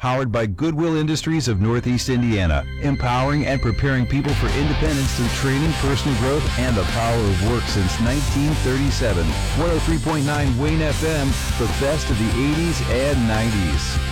powered by Goodwill Industries of Northeast Indiana, empowering and preparing people for independence through training, personal growth, and the power of work since 1937. 103.9 Wayne FM, the best of the 80s and 90s.